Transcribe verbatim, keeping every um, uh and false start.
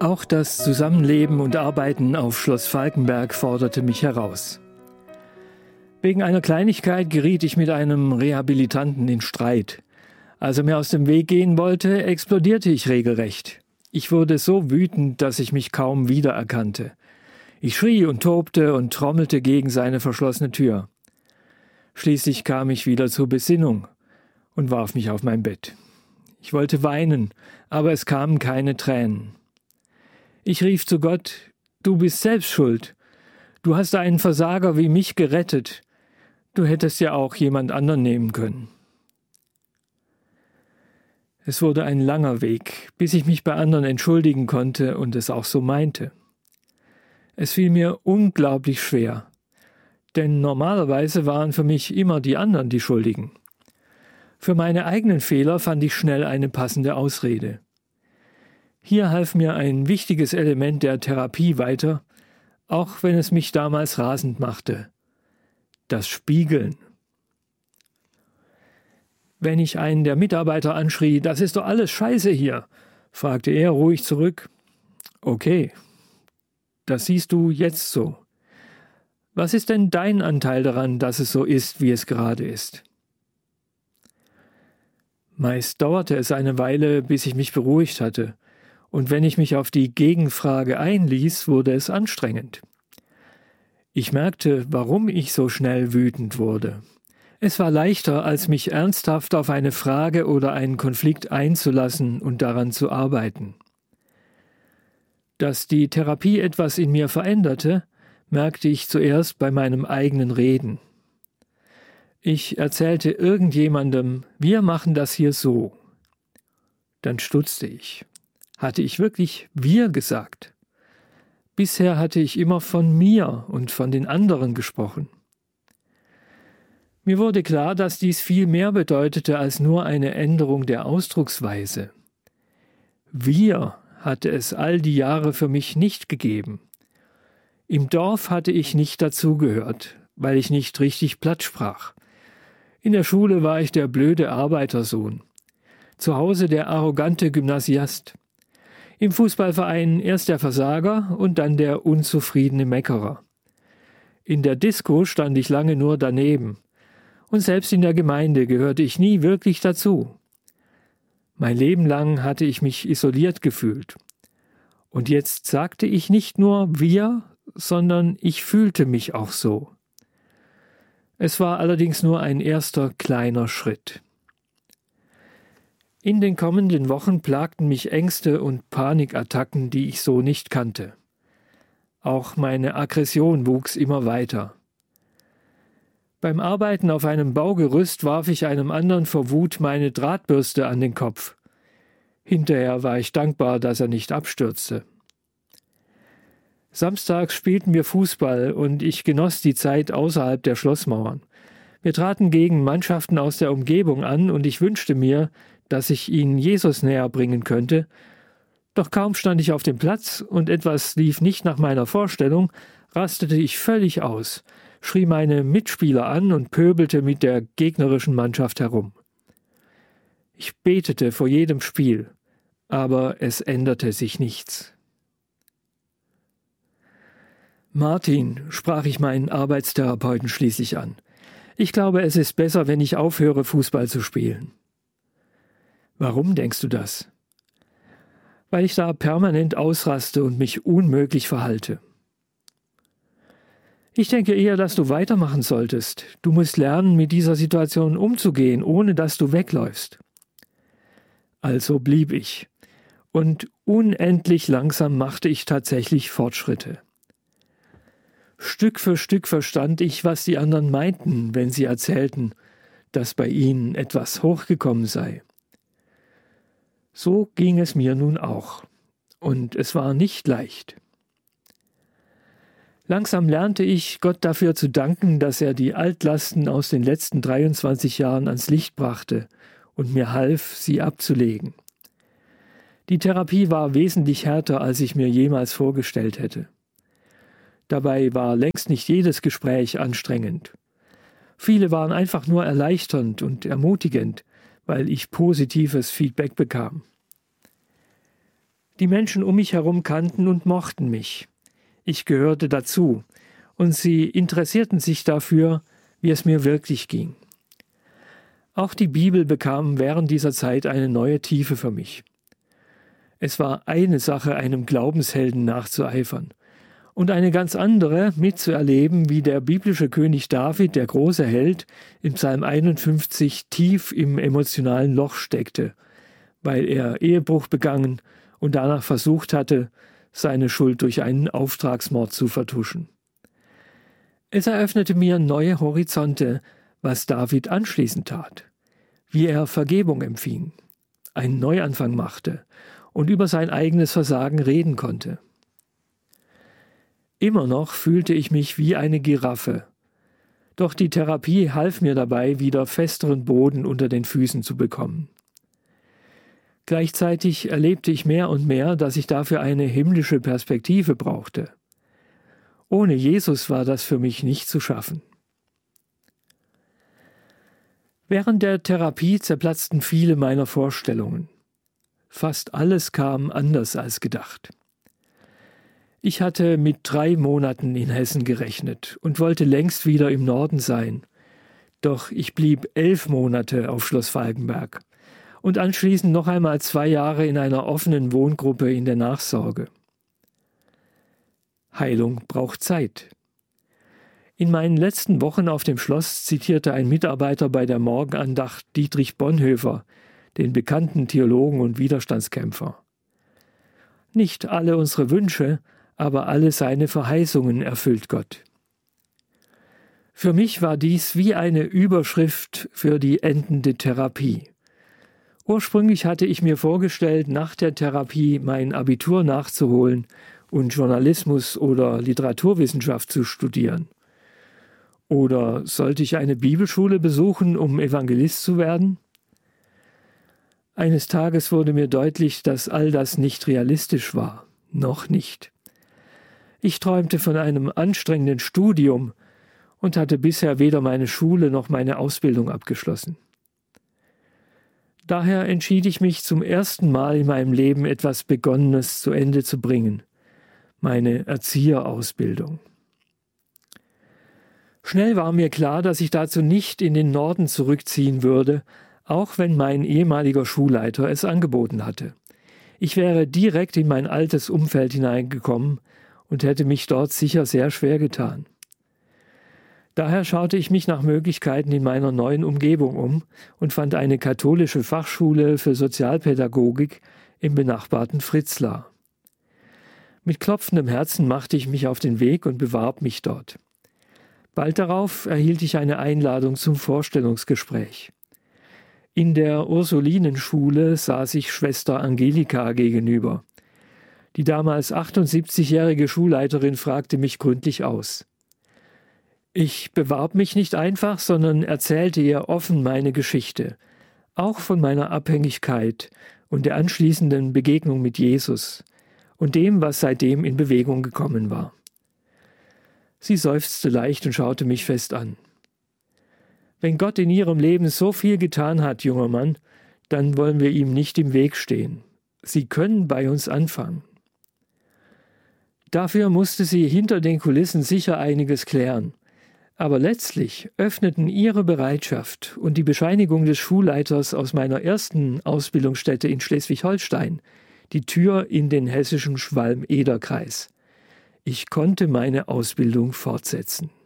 Auch das Zusammenleben und Arbeiten auf Schloss Falkenberg forderte mich heraus. Wegen einer Kleinigkeit geriet ich mit einem Rehabilitanten in Streit. Als er mir aus dem Weg gehen wollte, explodierte ich regelrecht. Ich wurde so wütend, dass ich mich kaum wiedererkannte. Ich schrie und tobte und trommelte gegen seine verschlossene Tür. Schließlich kam ich wieder zur Besinnung und warf mich auf mein Bett. Ich wollte weinen, aber es kamen keine Tränen. Ich rief zu Gott: Du bist selbst schuld. Du hast einen Versager wie mich gerettet. Du hättest ja auch jemand anderen nehmen können. Es wurde ein langer Weg, bis ich mich bei anderen entschuldigen konnte und es auch so meinte. Es fiel mir unglaublich schwer, denn normalerweise waren für mich immer die anderen die Schuldigen. Für meine eigenen Fehler fand ich schnell eine passende Ausrede. Hier half mir ein wichtiges Element der Therapie weiter, auch wenn es mich damals rasend machte: das Spiegeln. Wenn ich einen der Mitarbeiter anschrie: Das ist doch alles Scheiße hier, fragte er ruhig zurück: Okay, das siehst du jetzt so. Was ist denn dein Anteil daran, dass es so ist, wie es gerade ist? Meist dauerte es eine Weile, bis ich mich beruhigt hatte, und wenn ich mich auf die Gegenfrage einließ, wurde es anstrengend. Ich merkte, warum ich so schnell wütend wurde. Es war leichter, als mich ernsthaft auf eine Frage oder einen Konflikt einzulassen und daran zu arbeiten. Dass die Therapie etwas in mir veränderte, merkte ich zuerst bei meinem eigenen Reden. Ich erzählte irgendjemandem: Wir machen das hier so. Dann stutzte ich. Hatte ich wirklich wir gesagt? Bisher hatte ich immer von mir und von den anderen gesprochen. Mir wurde klar, dass dies viel mehr bedeutete als nur eine Änderung der Ausdrucksweise. Wir hatte es all die Jahre für mich nicht gegeben. Im Dorf hatte ich nicht dazugehört, weil ich nicht richtig platt sprach. In der Schule war ich der blöde Arbeitersohn. Zu Hause der arrogante Gymnasiast. Im Fußballverein erst der Versager und dann der unzufriedene Meckerer. In der Disco stand ich lange nur daneben. Und selbst in der Gemeinde gehörte ich nie wirklich dazu. Mein Leben lang hatte ich mich isoliert gefühlt. Und jetzt sagte ich nicht nur wir, sondern ich fühlte mich auch so. Es war allerdings nur ein erster kleiner Schritt. In den kommenden Wochen plagten mich Ängste und Panikattacken, die ich so nicht kannte. Auch meine Aggression wuchs immer weiter. Beim Arbeiten auf einem Baugerüst warf ich einem anderen vor Wut meine Drahtbürste an den Kopf. Hinterher war ich dankbar, dass er nicht abstürzte. Samstags spielten wir Fußball und ich genoss die Zeit außerhalb der Schlossmauern. Wir traten gegen Mannschaften aus der Umgebung an und ich wünschte mir, dass ich ihnen Jesus näher bringen könnte. Doch kaum stand ich auf dem Platz und etwas lief nicht nach meiner Vorstellung, rastete ich völlig aus, schrie meine Mitspieler an und pöbelte mit der gegnerischen Mannschaft herum. Ich betete vor jedem Spiel, aber es änderte sich nichts. Martin, sprach ich meinen Arbeitstherapeuten schließlich an, ich glaube, es ist besser, wenn ich aufhöre, Fußball zu spielen. Warum denkst du das? Weil ich da permanent ausraste und mich unmöglich verhalte. Ich denke eher, dass du weitermachen solltest. Du musst lernen, mit dieser Situation umzugehen, ohne dass du wegläufst. Also blieb ich. Und unendlich langsam machte ich tatsächlich Fortschritte. Stück für Stück verstand ich, was die anderen meinten, wenn sie erzählten, dass bei ihnen etwas hochgekommen sei. So ging es mir nun auch. Und es war nicht leicht. Langsam lernte ich, Gott dafür zu danken, dass er die Altlasten aus den letzten dreiundzwanzig Jahren ans Licht brachte und mir half, sie abzulegen. Die Therapie war wesentlich härter, als ich mir jemals vorgestellt hätte. Dabei war längst nicht jedes Gespräch anstrengend. Viele waren einfach nur erleichternd und ermutigend, weil ich positives Feedback bekam. Die Menschen um mich herum kannten und mochten mich. Ich gehörte dazu, und sie interessierten sich dafür, wie es mir wirklich ging. Auch die Bibel bekam während dieser Zeit eine neue Tiefe für mich. Es war eine Sache, einem Glaubenshelden nachzueifern, und eine ganz andere, mitzuerleben, wie der biblische König David, der große Held, im Psalm einundfünfzig tief im emotionalen Loch steckte, weil er Ehebruch begangen und danach versucht hatte, seine Schuld durch einen Auftragsmord zu vertuschen. Es eröffnete mir neue Horizonte, was David anschließend tat, wie er Vergebung empfing, einen Neuanfang machte und über sein eigenes Versagen reden konnte. Immer noch fühlte ich mich wie eine Giraffe, doch die Therapie half mir dabei, wieder festeren Boden unter den Füßen zu bekommen. Gleichzeitig erlebte ich mehr und mehr, dass ich dafür eine himmlische Perspektive brauchte. Ohne Jesus war das für mich nicht zu schaffen. Während der Therapie zerplatzten viele meiner Vorstellungen. Fast alles kam anders als gedacht. Ich hatte mit drei Monaten in Hessen gerechnet und wollte längst wieder im Norden sein. Doch ich blieb elf Monate auf Schloss Falkenberg und anschließend noch einmal zwei Jahre in einer offenen Wohngruppe in der Nachsorge. Heilung braucht Zeit. In meinen letzten Wochen auf dem Schloss zitierte ein Mitarbeiter bei der Morgenandacht Dietrich Bonhoeffer, den bekannten Theologen und Widerstandskämpfer. Nicht alle unsere Wünsche, aber alle seine Verheißungen erfüllt Gott. Für mich war dies wie eine Überschrift für die endende Therapie. Ursprünglich hatte ich mir vorgestellt, nach der Therapie mein Abitur nachzuholen und Journalismus oder Literaturwissenschaft zu studieren. Oder sollte ich eine Bibelschule besuchen, um Evangelist zu werden? Eines Tages wurde mir deutlich, dass all das nicht realistisch war. Noch nicht. Ich träumte von einem anstrengenden Studium und hatte bisher weder meine Schule noch meine Ausbildung abgeschlossen. Daher entschied ich mich zum ersten Mal in meinem Leben etwas Begonnenes zu Ende zu bringen, meine Erzieherausbildung. Schnell war mir klar, dass ich dazu nicht in den Norden zurückziehen würde, auch wenn mein ehemaliger Schulleiter es angeboten hatte. Ich wäre direkt in mein altes Umfeld hineingekommen und hätte mich dort sicher sehr schwer getan. Daher schaute ich mich nach Möglichkeiten in meiner neuen Umgebung um und fand eine katholische Fachschule für Sozialpädagogik im benachbarten Fritzlar. Mit klopfendem Herzen machte ich mich auf den Weg und bewarb mich dort. Bald darauf erhielt ich eine Einladung zum Vorstellungsgespräch. In der Ursulinenschule saß ich Schwester Angelika gegenüber. Die damals achtundsiebzigjährige Schulleiterin fragte mich gründlich aus. Ich bewarb mich nicht einfach, sondern erzählte ihr offen meine Geschichte, auch von meiner Abhängigkeit und der anschließenden Begegnung mit Jesus und dem, was seitdem in Bewegung gekommen war. Sie seufzte leicht und schaute mich fest an. Wenn Gott in Ihrem Leben so viel getan hat, junger Mann, dann wollen wir ihm nicht im Weg stehen. Sie können bei uns anfangen. Dafür musste sie hinter den Kulissen sicher einiges klären. Aber letztlich öffneten ihre Bereitschaft und die Bescheinigung des Schulleiters aus meiner ersten Ausbildungsstätte in Schleswig-Holstein die Tür in den hessischen Schwalm-Eder-Kreis. Ich konnte meine Ausbildung fortsetzen.